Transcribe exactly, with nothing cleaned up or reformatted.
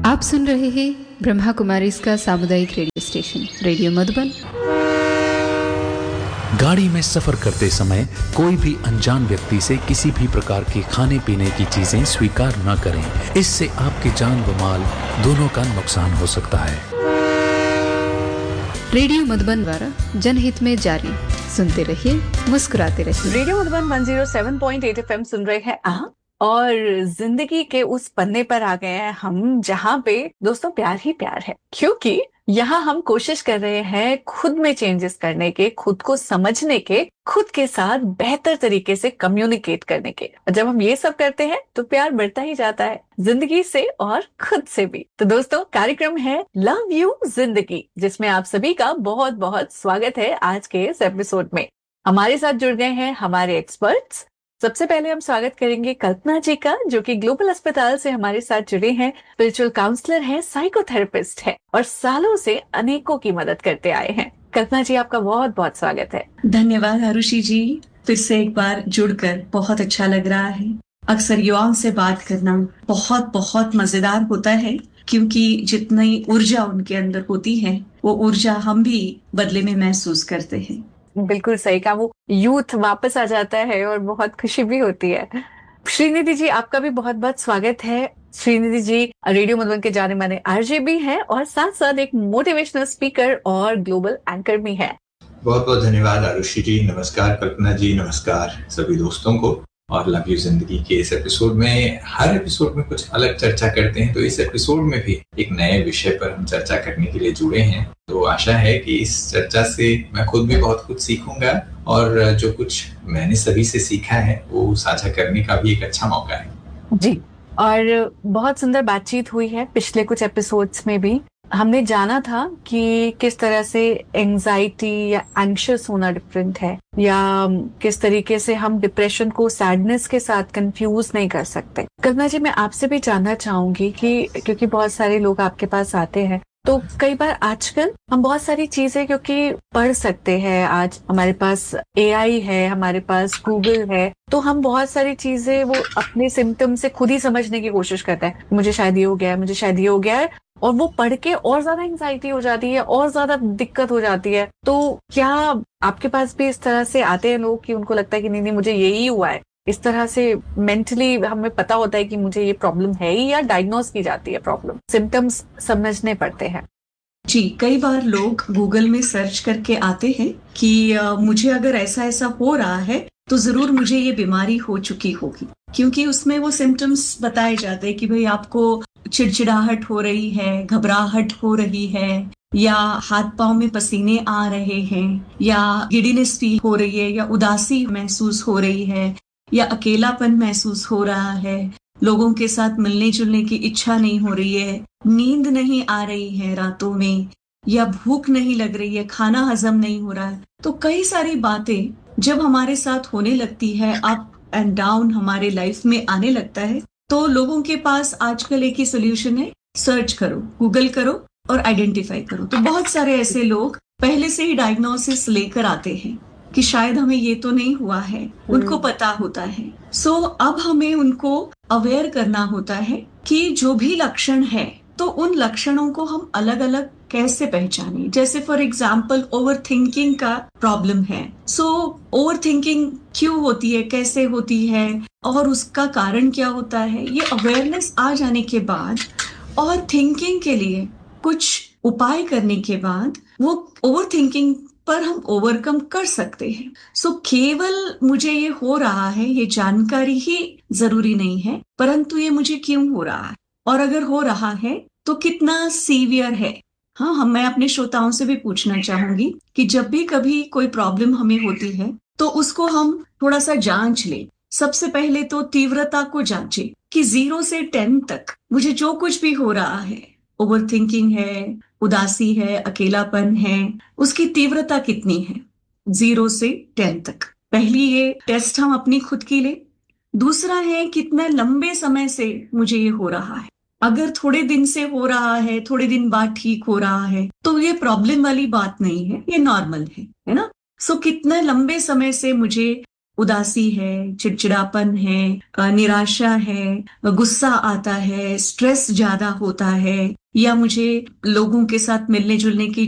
आप सुन रहे हैं ब्रह्मा कुमारी इसका सामुदायिक रेडियो स्टेशन रेडियो मधुबन। गाड़ी में सफर करते समय कोई भी अनजान व्यक्ति से किसी भी प्रकार के खाने पीने की चीजें स्वीकार न करें। इससे आपकी जान व माल दोनों का नुकसान हो सकता है। रेडियो मधुबन द्वारा जनहित में जारी। सुनते रहिए, मुस्कुराते रहिए। रेडियो मधुबन एक सौ सात पॉइंट आठ एफएम सुन रहे हैं आप, और जिंदगी के उस पन्ने पर आ गए हैं हम जहाँ पे दोस्तों प्यार ही प्यार है। क्योंकि यहाँ हम कोशिश कर रहे हैं खुद में चेंजेस करने के, खुद को समझने के, खुद के साथ बेहतर तरीके से कम्युनिकेट करने के। जब हम ये सब करते हैं तो प्यार बढ़ता ही जाता है, जिंदगी से और खुद से भी। तो दोस्तों, कार्यक्रम है लव यू जिंदगी, जिसमें आप सभी का बहुत बहुत स्वागत है। आज के इस एपिसोड में हमारे साथ जुड़ गए हैं हमारे एक्सपर्ट्स। सबसे पहले हम स्वागत करेंगे कल्पना जी का, जो कि ग्लोबल अस्पताल से हमारे साथ जुड़े हैं। स्पिरिचुअल काउंसलर है, साइकोथेरेपिस्ट है और सालों से अनेकों की मदद करते आए हैं। कल्पना जी, आपका बहुत बहुत स्वागत है। धन्यवाद आरुषि जी, फिर से एक बार जुड़कर बहुत अच्छा लग रहा है। अक्सर युवाओं से बात करना बहुत बहुत मजेदार होता है, क्योंकि जितनी ऊर्जा उनके अंदर होती है वो ऊर्जा हम भी बदले में महसूस करते हैं। बिल्कुल सही कहा, वो यूथ वापस आ जाता है और बहुत खुशी भी होती है। श्रीनिधि जी, आपका भी बहुत बहुत स्वागत है। श्रीनिधि जी रेडियो मधुबन के जाने माने आरजे भी हैं और साथ साथ एक मोटिवेशनल स्पीकर और ग्लोबल एंकर भी हैं। बहुत बहुत धन्यवाद आरुषि जी। नमस्कार कल्पना जी, नमस्कार सभी दोस्तों को। और लव यू जिंदगी के इस एपिसोड में, हर एपिसोड में कुछ अलग चर्चा करते हैं, तो इस एपिसोड में भी एक नए विषय पर हम चर्चा करने के लिए जुड़े हैं। तो आशा है कि इस चर्चा से मैं खुद भी बहुत कुछ सीखूंगा और जो कुछ मैंने सभी से सीखा है वो साझा करने का भी एक अच्छा मौका है जी। और बहुत सुंदर बातचीत हुई है पिछले कुछ एपिसोड्स में भी। हमने जाना था कि किस तरह से एंजाइटी या एंग्शियस होना डिफरेंट है, या किस तरीके से हम डिप्रेशन को सैडनेस के साथ कंफ्यूज नहीं कर सकते। कल्पना जी, मैं आपसे भी जानना चाहूंगी कि क्योंकि बहुत सारे लोग आपके पास आते हैं, तो कई बार आजकल हम बहुत सारी चीजें क्योंकि पढ़ सकते हैं, आज हमारे पास एआई है, हमारे पास गूगल है, तो हम बहुत सारी चीजें वो अपने सिम्टम से खुद ही समझने की कोशिश करते हैं। मुझे शायद ये हो गया है, मुझे शायद ये हो गया है, और वो पढ़ के और ज्यादा एंजाइटी हो जाती है, और ज्यादा दिक्कत हो जाती है। तो क्या आपके पास भी इस तरह से आते हैं लोग कि उनको लगता है कि नहीं नहीं मुझे यही हुआ है? इस तरह से मेंटली हमें पता होता है कि मुझे ये प्रॉब्लम है ही, या डायग्नोज की जाती है प्रॉब्लम, सिम्टम्स समझने पड़ते हैं? जी, कई बार लोग गूगल में सर्च करके आते हैं कि आ, मुझे अगर ऐसा ऐसा हो रहा है तो जरूर मुझे ये बीमारी हो चुकी होगी, क्योंकि उसमें वो सिम्टम्स बताए जाते हैं कि भाई आपको चिड़चिड़ाहट हो रही है, घबराहट हो रही है, या हाथ पांव में पसीने आ रहे हैं, या गिडीनेस फील हो रही है, या उदासी महसूस हो रही है, या अकेलापन महसूस हो रहा है, लोगों के साथ मिलने जुलने की इच्छा नहीं हो रही है, नींद नहीं आ रही है रातों में, या भूख नहीं लग रही है, खाना हजम नहीं हो रहा है। तो कई सारी बातें जब हमारे साथ होने लगती है, अप एंड डाउन हमारे लाइफ में आने लगता है, तो लोगों के पास आजकल एक ही सोल्यूशन है, सर्च करो, गूगल करो और आइडेंटिफाई करो। तो बहुत सारे ऐसे लोग पहले से ही डायग्नोसिस लेकर आते हैं कि शायद हमें ये तो नहीं हुआ है, उनको पता होता है। सो so, अब हमें उनको अवेयर करना होता है कि जो भी लक्षण है, तो उन लक्षणों को हम अलग अलग कैसे पहचाने। जैसे फॉर एग्जाम्पल ओवर थिंकिंग का प्रॉब्लम है, सो ओवर थिंकिंग क्यों होती है, कैसे होती है, और उसका कारण क्या होता है, ये अवेयरनेस आ जाने के बाद और थिंकिंग के लिए कुछ उपाय करने के बाद वो ओवर थिंकिंग पर हम ओवरकम कर सकते हैं। सो so, केवल मुझे ये हो रहा है ये जानकारी ही जरूरी नहीं है, परंतु ये मुझे क्यों हो रहा है, और अगर हो रहा है तो कितना सीवियर है। हाँ हम मैं अपने श्रोताओं से भी पूछना चाहूंगी कि जब भी कभी कोई प्रॉब्लम हमें होती है तो उसको हम थोड़ा सा जांच लें। सबसे पहले तो तीव्रता को जांचें कि जीरो से टेन तक मुझे जो कुछ भी हो रहा है, ओवर थिंकिंग है, उदासी है, अकेलापन है, उसकी तीव्रता कितनी है, जीरो से टेन तक। पहली ये टेस्ट हम अपनी खुद की ले। दूसरा है कितना लंबे समय से मुझे ये हो रहा है। अगर थोड़े दिन से हो रहा है, थोड़े दिन बाद ठीक हो रहा है, तो ये प्रॉब्लम वाली बात नहीं है, ये नॉर्मल है, है ना। सो कितना लंबे समय से मुझे उदासी है, चिड़चिड़ापन है, निराशा है, गुस्सा आता है, स्ट्रेस ज्यादा होता है, या मुझे लोगों के साथ मिलने जुलने की